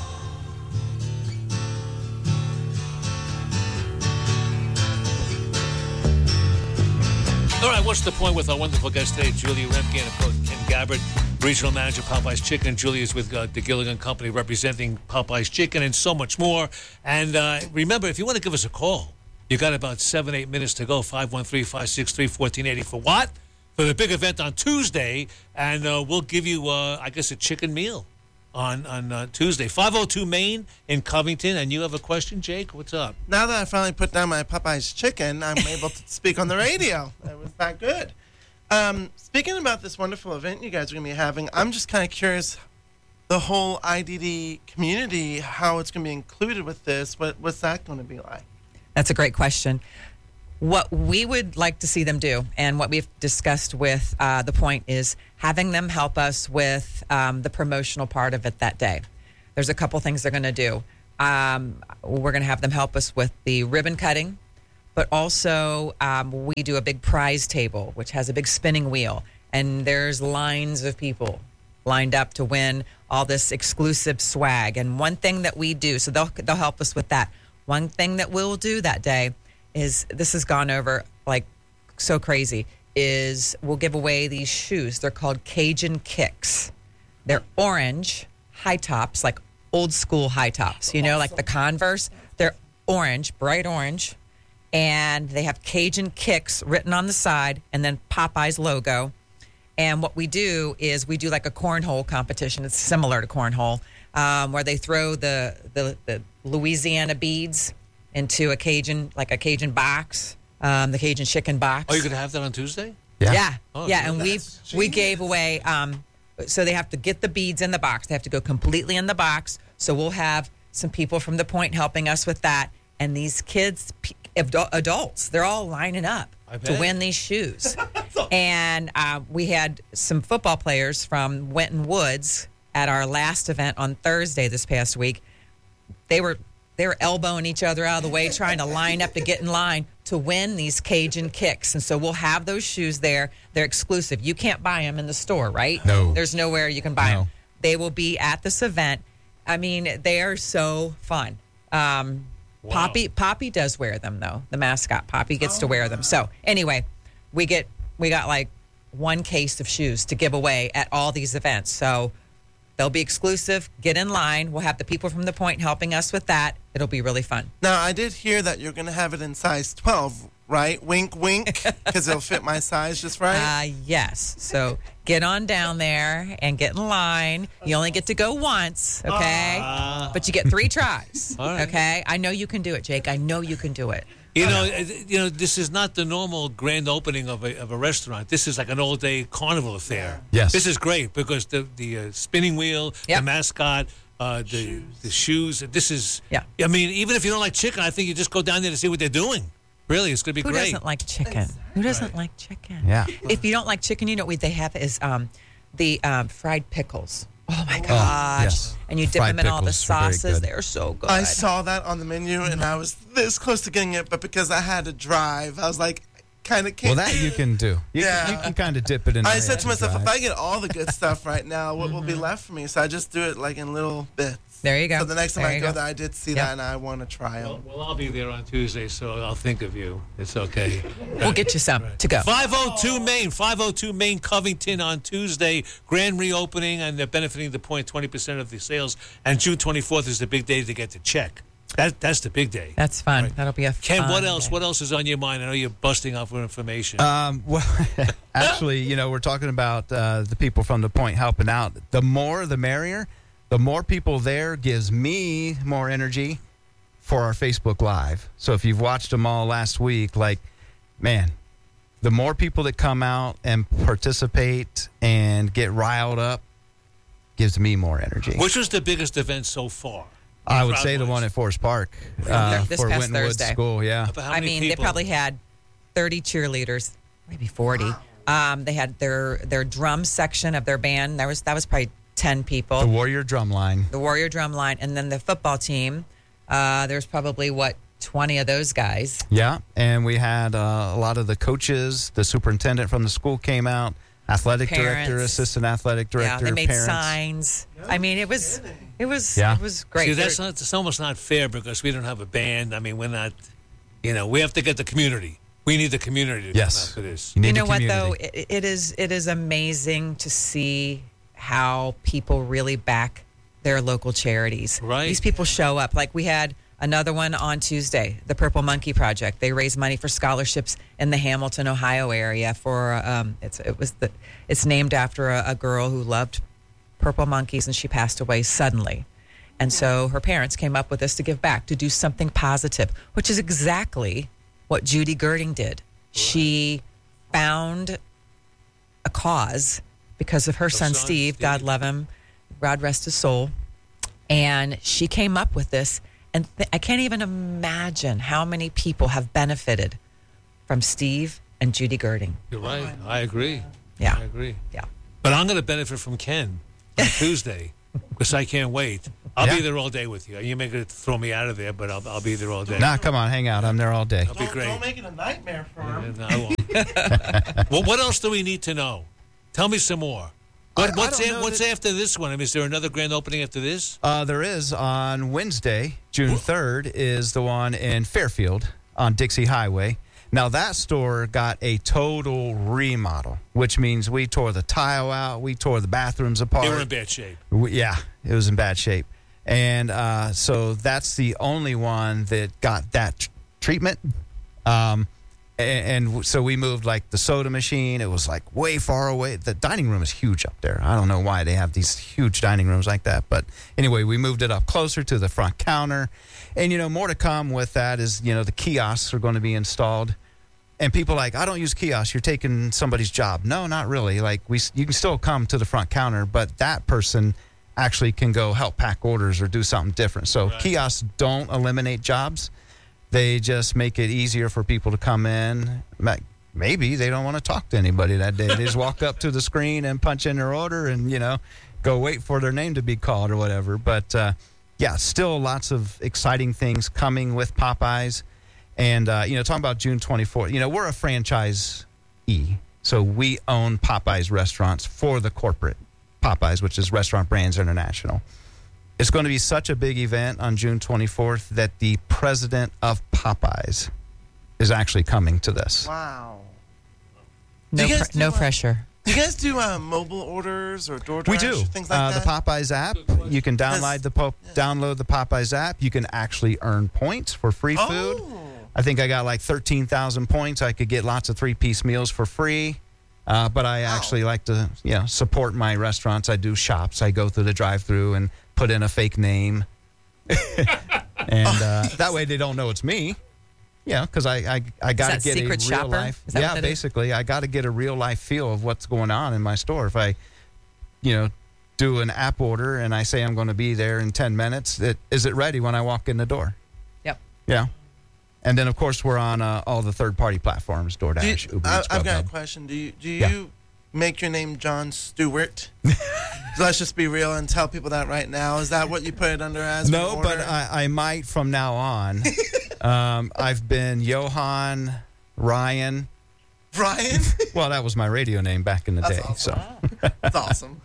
All right, what's the point with our wonderful guest today, Julia Remke and Ken Gabbard, Regional Manager, Popeye's Chicken. Julia's with the Gilligan Company representing Popeye's Chicken and so much more. And remember, if you want to give us a call, you got about 7-8 minutes to go, 513-563-1480 for what? For the big event on Tuesday, and we'll give you, I guess, a chicken meal on Tuesday. 502 Main in Covington, and you have a question, Jake? What's up? Now that I finally put down my Popeye's chicken, I'm able to speak on the radio. That was that good. Speaking about this wonderful event you guys are going to be having, I'm just kind of curious, the whole IDD community, how it's going to be included with this. What's that going to be like? That's a great question. What we would like to see them do, and what we've discussed with the Point, is having them help us with the promotional part of it that day. There's a couple things they're going to do. We're going to have them help us with the ribbon cutting, but also we do a big prize table, which has a big spinning wheel, and there's lines of people lined up to win all this exclusive swag. And one thing that we do, so they'll help us with that. One thing that we'll do that day is, this has gone over like so crazy, is we'll give away these shoes. They're called Cajun Kicks. They're orange high tops, like old school high tops, like the Converse. They're orange, bright orange, and they have Cajun Kicks written on the side, and then Popeye's logo. And what we do is we do like a cornhole competition. It's similar to cornhole, where they throw the Louisiana beads into a Cajun box, the Cajun chicken box. Oh, you're going to have that on Tuesday? Yeah. Oh, yeah. And we gave away, so they have to get the beads in the box. They have to go completely in the box. So we'll have some people from the Point helping us with that. And these kids, adults, they're all lining up to win these shoes. And we had some football players from Winton Woods at our last event on Thursday this past week. They were elbowing each other out of the way, trying to line up to get in line to win these Cajun Kicks. And so we'll have those shoes there. They're exclusive. You can't buy them in the store, right? No. There's nowhere you can buy them. They will be at this event. I mean, they are so fun. Poppy does wear them, though. The mascot, Poppy, gets to wear them. So anyway, we got like one case of shoes to give away at all these events. So they'll be exclusive. Get in line. We'll have the people from the Point helping us with that. It'll be really fun. Now, I did hear that you're going to have it in size 12, right? Wink, wink, because it'll fit my size just right? Yes. So get on down there and get in line. You only get to go once, okay? But you get 3 tries, right. Okay? I know you can do it, Jake. I know you can do it. You know, this is not the normal grand opening of a restaurant. This is like an all-day carnival affair. Yes. This is great because the spinning wheel, the mascot, the shoes. This is. Yeah. I mean, even if you don't like chicken, I think you just go down there to see what they're doing. Really, it's going to be Who great. doesn't like chicken? Who doesn't like chicken? Yeah. If you don't like chicken, you know what they have is the fried pickles. Oh my gosh! Yes. And you dip Fried them in all the pickles are very sauces. good. They're so good. I saw that on the menu, and I was this close to getting it, but because I had to drive, I was like, kind of can't. Well, that you can do. You can kind of dip it in. I said to myself, if I get all the good stuff right now, what will be left for me? So I just do it like in little bits. There you go. So the next time There I you go go. there, I did see that, and I want to try them. Well, I'll be there on Tuesday, so I'll think of you. It's okay. We'll get you some to go. 502 Main, Covington on Tuesday. Grand reopening, and they're benefiting the Point 20% of the sales. And June 24th is the big day to get the check. That's the big day. That's fun. That'll be a Ken, fun what else? day. What else is on your mind? I know you're busting off with information. Well, actually, we're talking about the people from the Point helping out. The more, the merrier. The more people there gives me more energy for our Facebook Live. So if you've watched them all last week, man, the more people that come out and participate and get riled up gives me more energy. Which was the biggest event so far? I would say the one at Forest Park This for past Winton Woods Thursday. School, yeah. How I many mean, they people? probably had 30 cheerleaders, maybe 40. They had their drum section of their band. That was probably 10 people. The Warrior Drum Line. The Warrior Drum Line, and then the football team. There's probably 20 of those guys. Yeah, and we had a lot of the coaches. The superintendent from the school came out. Athletic Parents. director, assistant athletic director, Yeah, they made parents. signs. I mean, it was Yeah. it was great. See, it's almost not fair because we don't have a band. I mean, we're not, we have to get the community. We need the community to come out for this. You know what, though? It is amazing to see how people really back their local charities. Right. These people show up. Like we had another one on Tuesday, the Purple Monkey Project. They raise money for scholarships in the Hamilton, Ohio area. For it's named after a girl who loved purple monkeys, and she passed away suddenly. And so her parents came up with this to give back, to do something positive, which is exactly what Judy Girding did. She found a cause because of her son Steve, God love him, God rest his soul. And she came up with this. And I can't even imagine how many people have benefited from Steve and Judy Girding. You're right. I agree. Yeah. I agree. Yeah. But I'm going to benefit from Ken on Tuesday because I can't wait. I'll be there all day with you. You may throw me out of there, but I'll be there all day. Nah, come on, hang out. I'm there all day. That'll be great. Don't make it a nightmare for him. No, I won't. Well, what else do we need to know? Tell me some more. What's after this one? I mean, is there another grand opening after this? There is on Wednesday, June 3rd, is the one in Fairfield on Dixie Highway. Now, that store got a total remodel, which means we tore the tile out. We tore the bathrooms apart. They were in bad shape. Yeah, it was in bad shape. And so that's the only one that got that treatment. And so we moved like the soda machine. It was like way far away. The dining room is huge up there. I don't know why they have these huge dining rooms like that. But anyway, we moved it up closer to the front counter. And, more to come with that is, the kiosks are going to be installed. And people are like, I don't use kiosks. You're taking somebody's job. No, not really. Like you can still come to the front counter, but that person actually can go help pack orders or do something different. So kiosks don't eliminate jobs. They just make it easier for people to come in. Maybe they don't want to talk to anybody that day. They just walk up to the screen and punch in their order and, go wait for their name to be called or whatever. But, still lots of exciting things coming with Popeyes. And, talking about June 24th, we're a franchisee. So we own Popeyes restaurants for the corporate Popeyes, which is Restaurant Brands International. It's going to be such a big event on June 24th that the president of Popeyes is actually coming to this. Wow. No pressure. Do you guys do mobile orders or DoorDash? We do. Things like that? The Popeyes app. You can download the Popeyes app. You can actually earn points for free food. I think I got like 13,000 points. I could get lots of 3-piece meals for free. But I actually like to, support my restaurants. I do shops. I go through the drive-thru and put in a fake name. And that way they don't know it's me. Yeah, because I got to get a real shopper? life. Is that Yeah, what that basically, I got to get a real life feel of what's going on in my store. If I, do an app order and I say I'm going to be there in 10 minutes, is it ready when I walk in the door? Yep. Yeah. And then, of course, we're on all the third-party platforms, DoorDash, Uber Eats, I've got a Grubhub. question. Do you make your name John Stewart? Let's just be real and tell people that right now. Is that what you put it under as? No, but I might from now on. I've been Johan, Ryan. Ryan? Well, that was my radio name back in the day. Awesome. So That's awesome.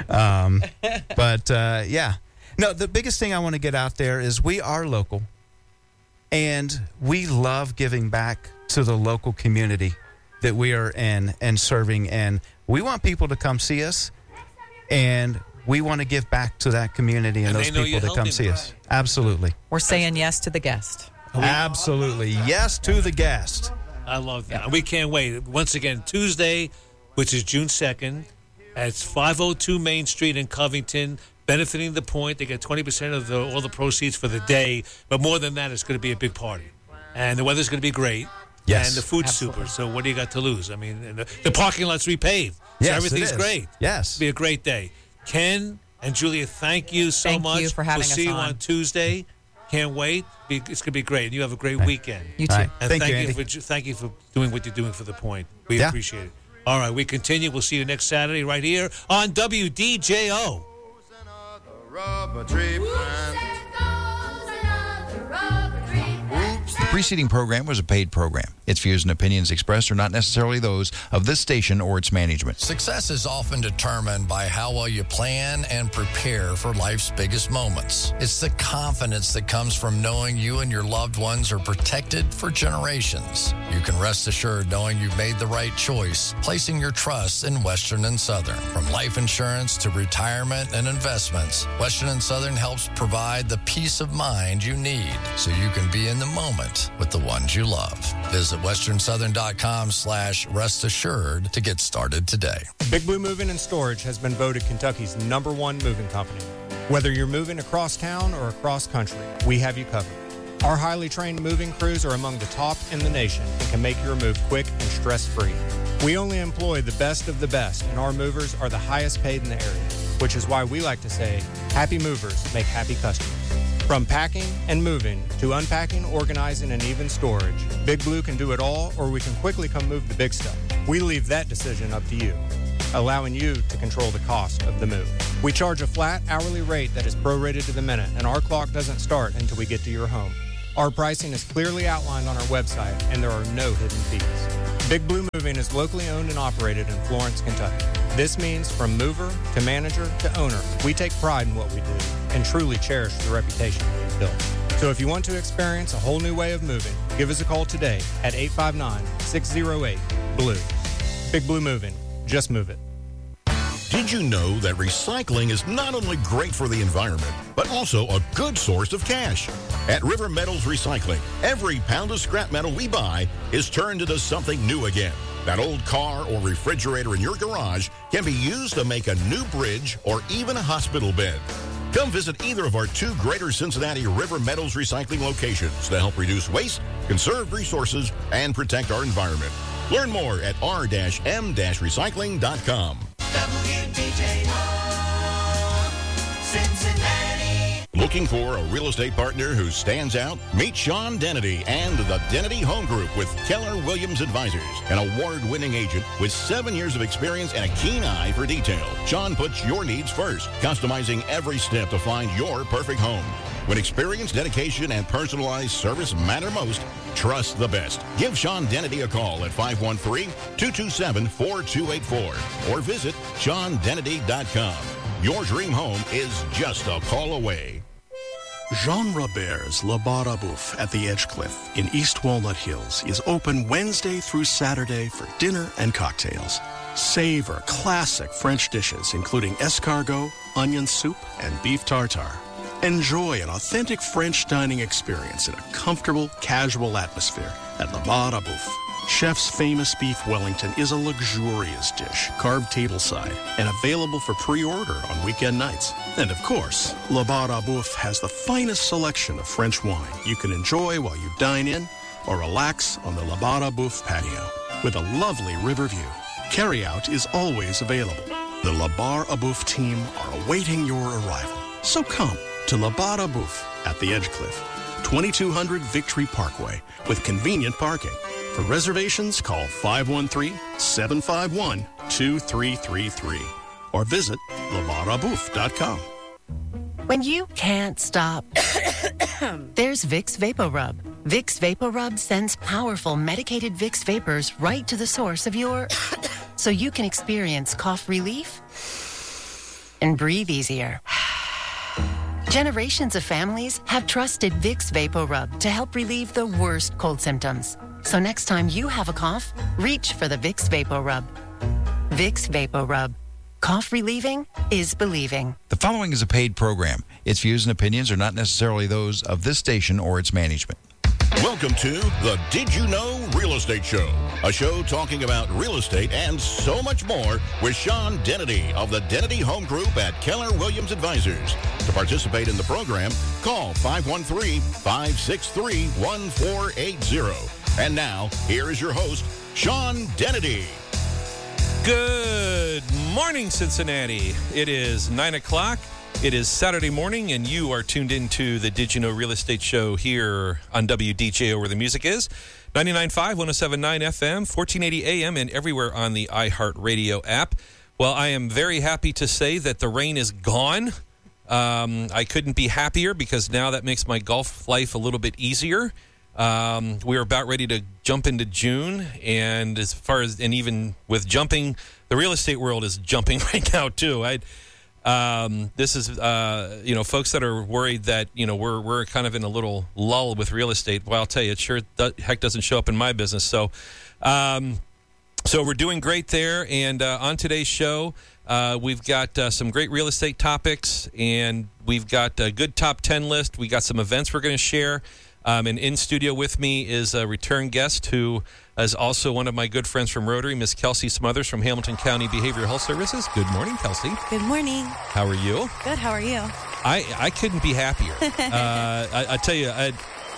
No, the biggest thing I want to get out there is we are local. And we love giving back to the local community that we are in and serving. And we want people to come see us. And we want to give back to that community and those people that come see us. Absolutely. We're saying yes to the guest. Absolutely. Yes to the guest. I love that. We can't wait. Once again, Tuesday, which is June 2nd, at 502 Main Street in Covington, benefiting the Point. They get 20% of all the proceeds for the day. But more than that, it's going to be a big party. And the weather's going to be great. Yes. And the food's super. So what do you got to lose? I mean, and the parking lot's repaved. So Yes, everything's it is. great. Yes. It'll be a great day. Ken and Julia, thank you so Thank much. you for having we'll us see you on. on Tuesday. Can't wait. It's going to be great. And you have a great weekend. You too. All right. And Thank you, Andy. thank you for doing what you're doing for the Point. We appreciate it. All right, we continue. We'll see you next Saturday right here on WDJO. The preceding program was a paid program. Its views and opinions expressed are not necessarily those of this station or its management. Success is often determined by how well you plan and prepare for life's biggest moments. It's the confidence that comes from knowing you and your loved ones are protected for generations. You can rest assured knowing you've made the right choice, placing your trust in Western and Southern. From life insurance to retirement and investments, Western and Southern helps provide the peace of mind you need so you can be in the moment with the ones you love. Visit westernsouthern.com/rest assured to get started today. Big Blue Moving and Storage has been voted Kentucky's #1 moving company. Whether you're moving across town or across country, we have you covered. Our highly trained moving crews are among the top in the nation and can make your move quick and stress-free. We only employ the best of the best, and our movers are the highest paid in the area, which is why we like to say, happy movers make happy customers. From packing and moving to unpacking, organizing, and even storage, Big Blue can do it all, or we can quickly come move the big stuff. We leave that decision up to you, allowing you to control the cost of the move. We charge a flat hourly rate that is prorated to the minute, and our clock doesn't start until we get to your home. Our pricing is clearly outlined on our website, and there are no hidden fees. Big Blue Moving is locally owned and operated in Florence, Kentucky. This means from mover to manager to owner, we take pride in what we do and truly cherish the reputation we've built. So if you want to experience a whole new way of moving, give us a call today at 859-608-BLUE. Big Blue Moving. Just move it. Did you know that recycling is not only great for the environment, but also a good source of cash? At River Metals Recycling, every pound of scrap metal we buy is turned into something new again. That old car or refrigerator in your garage can be used to make a new bridge or even a hospital bed. Come visit either of our 2 Greater Cincinnati River Metals Recycling locations to help reduce waste, conserve resources, and protect our environment. Learn more at r-m-recycling.com. Cincinnati. Looking for a real estate partner who stands out? Meet Sean Dennedy and the Dennedy Home Group with Keller Williams Advisors, an award-winning agent with 7 years of experience and a keen eye for detail. Sean puts your needs first, customizing every step to find your perfect home. When experience, dedication, and personalized service matter most, trust the best. Give Sean Dennedy a call at 513-227-4284 or visit SeanDennedy.com. Your dream home is just a call away. Jean Robert's Le Bar à Bouffe at the Edgecliff in East Walnut Hills is open Wednesday through Saturday for dinner and cocktails. Savor classic French dishes including escargot, onion soup, and beef tartare. Enjoy an authentic French dining experience in a comfortable, casual atmosphere at Le Bar à Bouffe. Chef's famous beef Wellington is a luxurious dish, carved tableside, and available for pre-order on weekend nights. And of course, Le Bar à Bouffe has the finest selection of French wine you can enjoy while you dine in or relax on the Le Bar à Bouffe patio with a lovely river view. Carryout is always available. The Le Bar à Bouffe team are awaiting your arrival. So come to Le Bar à Bouffe at the Edgecliff, 2200 Victory Parkway, with convenient parking. For reservations, call 513-751-2333 or visit lebarrabouffe.com. When you can't stop, there's Vicks VapoRub. Vicks VapoRub sends powerful medicated Vicks vapors right to the source of your... so you can experience cough relief and breathe easier. Generations of families have trusted Vicks VapoRub to help relieve the worst cold symptoms. So next time you have a cough, reach for the Vicks VapoRub. Vicks VapoRub. Cough relieving is believing. The following is a paid program. Its views and opinions are not necessarily those of this station or its management. Welcome to the Did You Know Real Estate Show, a show talking about real estate and so much more with Sean Dennedy of the Dennedy Home Group at Keller Williams Advisors. To participate in the program, call 513-563-1480. And now, here is your host, Sean Dennedy. Good morning, Cincinnati. It is 9 o'clock. It is Saturday morning, and you are tuned into the Did You Know Real Estate Show here on WDJO, where the music is. 99.5, 107.9 FM, 1480 AM, and everywhere on the iHeartRadio app. Well, I am very happy to say that the rain is gone. I couldn't be happier because now that makes my golf life a little bit easier. We're about ready to jump into June, and as far as, and even with jumping, the real estate world is jumping right now too. This is, folks that are worried that, we're kind of in a little lull with real estate. Well, I'll tell you, it sure heck doesn't show up in my business. So we're doing great there. And on today's show, we've got some great real estate topics, and we've got a good top 10 list. We got some events we're going to share. And in studio with me is a return guest who is also one of my good friends from Rotary, Miss Kelsey Smothers from Hamilton County Behavioral Health Services. Good morning, Kelsey. Good morning. How are you? Good. How are you? I couldn't be happier. I tell you,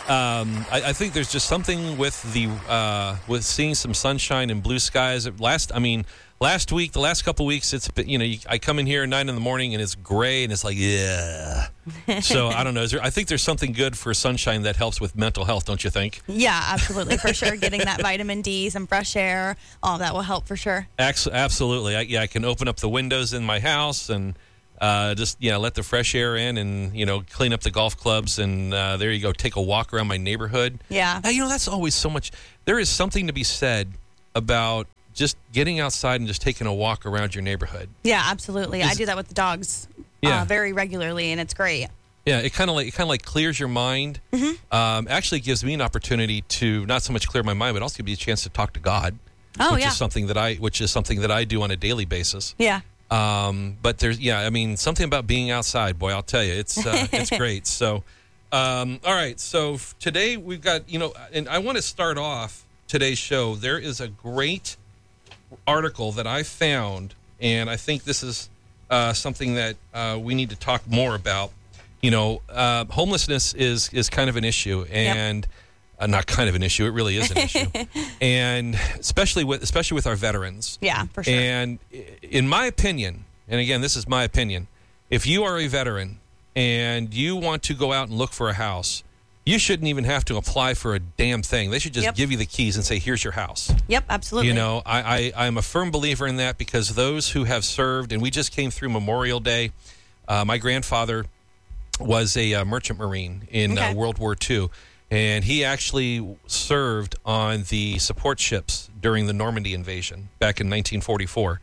I think there's just something with with seeing some sunshine and blue skies. Last week, the last couple weeks, it's been, I come in here at 9 a.m. and it's gray and it's like, yeah. So I don't know. I think there's something good for sunshine that helps with mental health, don't you think? Yeah, absolutely, for sure. Getting that vitamin D, some fresh air, all that will help for sure. Absolutely. I can open up the windows in my house and just let the fresh air in and clean up the golf clubs and there you go, take a walk around my neighborhood. Yeah. That's always so much. There is something to be said about just getting outside and just taking a walk around your neighborhood. Yeah, absolutely. I do that with the dogs very regularly, and it's great. Yeah, it kind of like clears your mind. Mm-hmm. Actually gives me an opportunity to not so much clear my mind, but also give me a chance to talk to God. Oh, which is something that I do on a daily basis. Yeah. But there's something about being outside, boy, I'll tell you, it's great. So, all right. So today we've got, and I want to start off today's show. There is a great article that I found, and I think this is something that we need to talk more about. Homelessness is kind of an issue, and not kind of an issue, it really is an issue, and especially with our veterans. Yeah, for sure. And in my opinion, and again, this is my opinion, if you are a veteran and you want to go out and look for a house, you shouldn't even have to apply for a damn thing. They should just give you the keys and say, here's your house. Yep, absolutely. I'm a firm believer in that, because those who have served, and we just came through Memorial Day. My grandfather was a merchant marine in World War II, and he actually served on the support ships during the Normandy invasion back in 1944.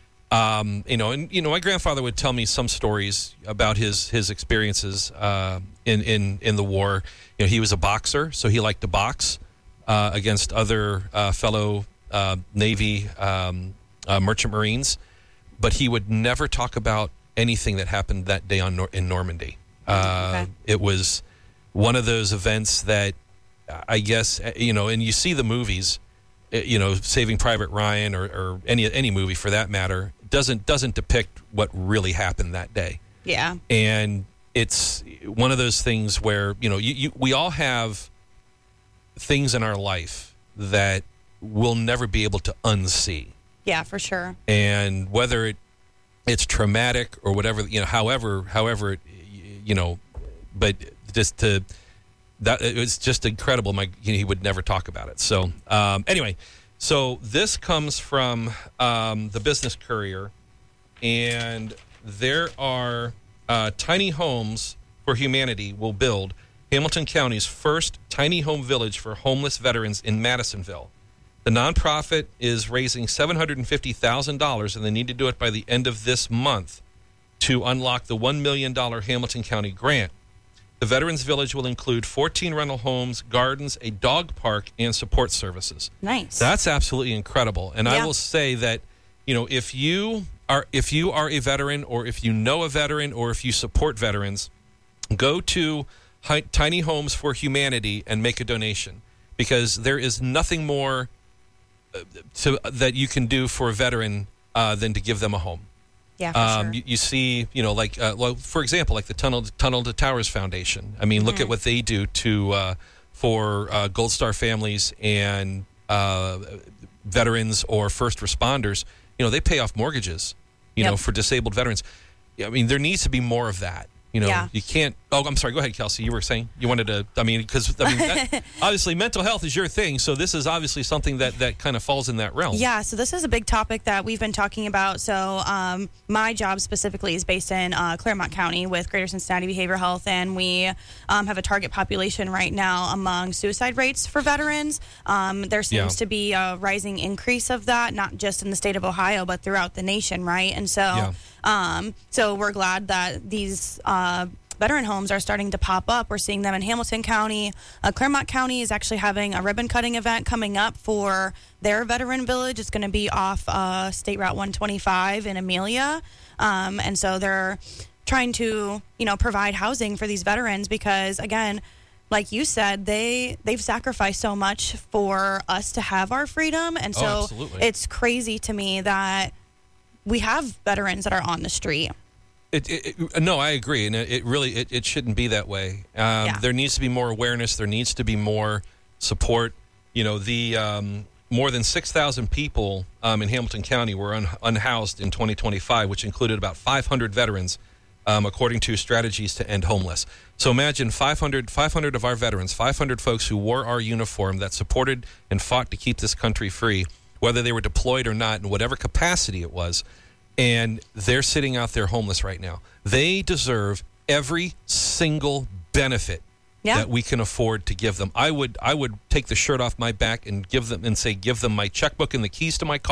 My grandfather would tell me some stories about his experiences in the war. He was a boxer, so he liked to box against other fellow Navy merchant marines, but he would never talk about anything that happened that day in Normandy. It was one of those events that I guess, and you see the movies, Saving Private Ryan or any movie for that matter, doesn't depict what really happened that day. Yeah. And it's one of those things where, we all have things in our life that we'll never be able to unsee. Yeah, for sure. And whether it's traumatic or whatever, however it, but just that it was just incredible. He would never talk about it. So anyway, so this comes from the Business Courier, and there are Tiny Homes for Humanity will build Hamilton County's first tiny home village for homeless veterans in Madisonville. The nonprofit is raising $750,000, and they need to do it by the end of this month to unlock the $1 million Hamilton County grant. The Veterans Village will include 14 rental homes, gardens, a dog park, and support services. Nice. That's absolutely incredible. And I will say that, if you are a veteran, or if you know a veteran, or if you support veterans, go to Tiny Homes for Humanity and make a donation, because there is nothing more that you can do for a veteran than to give them a home. Yeah, for sure. You see, for example, like the Tunnel to Towers Foundation. I mean, look at what they do for Gold Star families and veterans or first responders. They pay off mortgages, for disabled veterans. I mean, there needs to be more of that. You can't. Oh, I'm sorry. Go ahead, Kelsey. You were saying you wanted to. Obviously, mental health is your thing. So this is obviously something that kind of falls in that realm. Yeah. So this is a big topic that we've been talking about. So my job specifically is based in Claremont County with Greater Cincinnati Behavioral Health, and we have a target population right now among suicide rates for veterans. There seems to be a rising increase of that, not just in the state of Ohio, but throughout the nation, right? And so. So we're glad that these veteran homes are starting to pop up. We're seeing them in Hamilton County. Claremont County is actually having a ribbon cutting event coming up for their veteran village. It's going to be off State Route 125 in Amelia. And so they're trying to, provide housing for these veterans because, again, like you said, they've sacrificed so much for us to have our freedom. And so it's crazy to me that we have veterans that are on the street. No, I agree, and it really it shouldn't be that way. There needs to be more awareness. There needs to be more support. The more than 6,000 people in Hamilton County were unhoused in 2025, which included about 500 veterans, according to Strategies to End Homeless. So imagine 500 of our veterans, 500 folks who wore our uniform that supported and fought to keep this country free, whether they were deployed or not, in whatever capacity it was. And they're sitting out there homeless right now. They deserve every single benefit that we can afford to give them. I would take the shirt off my back and give them my checkbook and the keys to my car.